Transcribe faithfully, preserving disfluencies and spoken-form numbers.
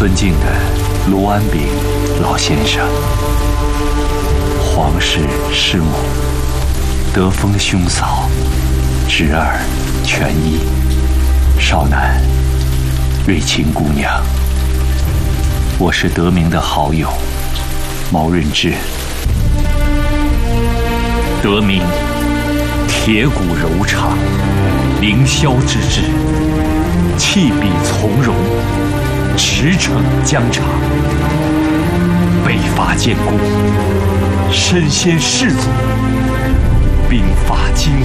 尊敬的卢安炳老先生，皇室师母，德丰兄嫂，侄儿全一，少男瑞清姑娘，我是德明的好友毛润之。德明铁骨柔肠，凌霄之志，气笔从容，驰骋疆场，北伐建功，身先士卒，兵法精